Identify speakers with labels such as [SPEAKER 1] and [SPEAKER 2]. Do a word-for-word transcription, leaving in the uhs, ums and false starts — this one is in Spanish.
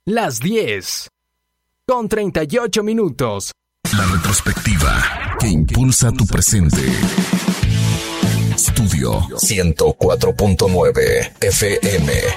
[SPEAKER 1] las diez, con treinta y ocho minutos.
[SPEAKER 2] La retrospectiva que impulsa tu presente. Estudio ciento cuatro punto nueve F M.